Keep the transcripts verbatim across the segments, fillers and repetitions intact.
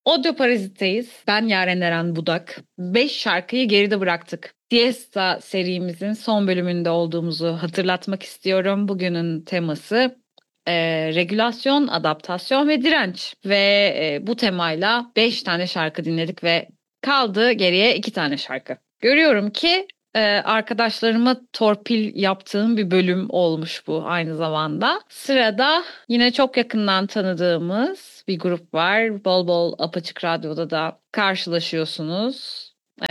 Audio Parazit'teyiz. Ben Yaren Eren Budak. beş şarkıyı geride bıraktık. Siesta serimizin son bölümünde olduğumuzu hatırlatmak istiyorum. Bugünün teması e, regülasyon, adaptasyon ve direnç. Ve e, bu temayla beş tane şarkı dinledik ve kaldı geriye iki tane şarkı. Görüyorum ki e, arkadaşlarıma torpil yaptığım bir bölüm olmuş bu aynı zamanda. Sırada yine çok yakından tanıdığımız bir grup var. Bol bol Apaçık Radyo'da da karşılaşıyorsunuz.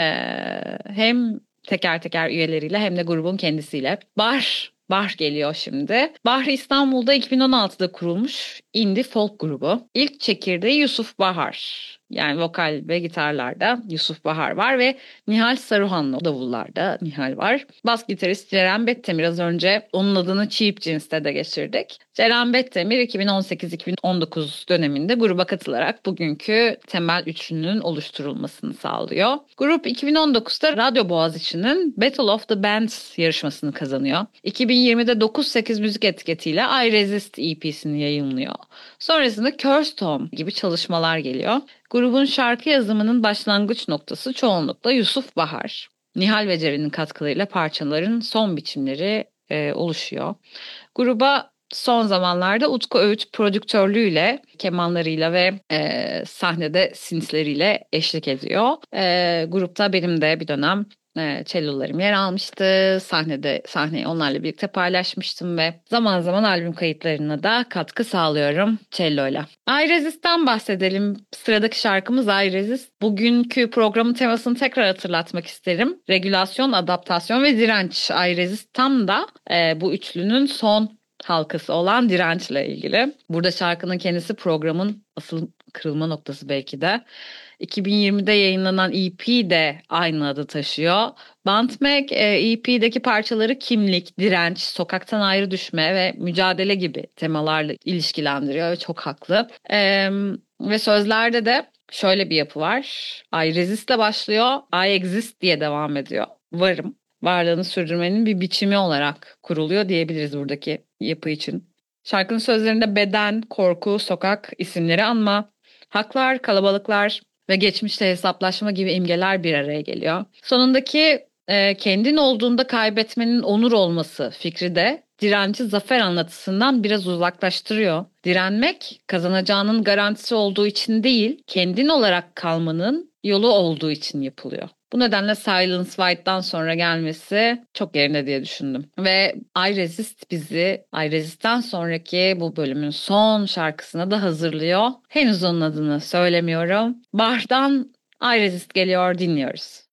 Ee, hem teker teker üyeleriyle hem de grubun kendisiyle. Bar, Bar geliyor şimdi. Bar İstanbul'da iki bin on altıda kurulmuş indie folk grubu. İlk çekirdeği Yusuf Bahar. Yani vokal ve gitarlarda Yusuf Bahar var ve Nihal Saruhanlı davullarda Nihal var. Bas gitarist Ceren Bettemir, az önce onun adını Cheap Jeans'te de geçirdik. Ceren Bettemir iki bin on sekiz iki bin on dokuz döneminde gruba katılarak bugünkü temel üçlünün oluşturulmasını sağlıyor. Grup iki bin on dokuzda Radyo Boğaziçi'nin Battle of the Bands yarışmasını kazanıyor. iki bin yirmide dokuz sekiz müzik etiketiyle I Resist E P'sini yayınlıyor. Sonrasında Cursed Home gibi çalışmalar geliyor. Grubun şarkı yazımının başlangıç noktası çoğunlukla Yusuf Bahar. Nihal ve Ceren'in katkılarıyla parçaların son biçimleri e, oluşuyor. Gruba son zamanlarda Utku Öğüt prodüktörlüğüyle, kemanlarıyla ve e, sahnede synth'leriyle eşlik ediyor. E, grupta benim de bir dönem e, cellolarım yer almıştı. Sahnede sahneyi onlarla birlikte paylaşmıştım ve zaman zaman albüm kayıtlarına da katkı sağlıyorum cello'yla. I Resist'ten bahsedelim. Sıradaki şarkımız I Resist. Bugünkü programın temasını tekrar hatırlatmak isterim. Regülasyon, adaptasyon ve direnç. I Resist tam da e, bu üçlünün son halkası olan dirençle ilgili. Burada şarkının kendisi programın asıl kırılma noktası belki de. iki bin yirmide yayınlanan E P de aynı adı taşıyor. Bandmag E P'deki parçaları kimlik, direnç, sokaktan ayrı düşme ve mücadele gibi temalarla ilişkilendiriyor ve çok haklı. Ee, ve sözlerde de şöyle bir yapı var. I resist'le başlıyor, I exist diye devam ediyor. Varım. Varlığını sürdürmenin bir biçimi olarak kuruluyor diyebiliriz buradaki yapı için. Şarkının sözlerinde beden, korku, sokak isimleri anma, haklar, kalabalıklar ve geçmişte hesaplaşma gibi imgeler bir araya geliyor. Sonundaki e, kendin olduğunda kaybetmenin onur olması fikri de direnci zafer anlatısından biraz uzaklaştırıyor. Direnmek kazanacağının garantisi olduğu için değil, kendin olarak kalmanın yolu olduğu için yapılıyor. Bu nedenle Silence White'dan sonra gelmesi çok yerinde diye düşündüm. Ve I Resist bizi I Resist'ten sonraki bu bölümün son şarkısına da hazırlıyor. Henüz onun adını söylemiyorum. Bar'dan I Resist geliyor, dinliyoruz.